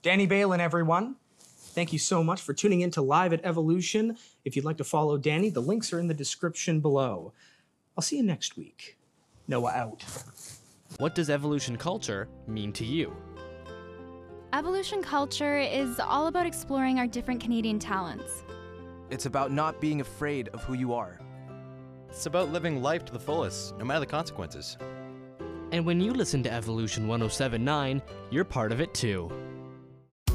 Danny Balin, everyone. Thank you so much for tuning in to Live at Evolution. If you'd like to follow Danny, the links are in the description below. I'll see you next week. Noah out. What does evolution culture mean to you? Evolution culture is all about exploring our different Canadian talents. It's about not being afraid of who you are. It's about living life to the fullest, no matter the consequences. And when you listen to Evolution 1079, you're part of it too.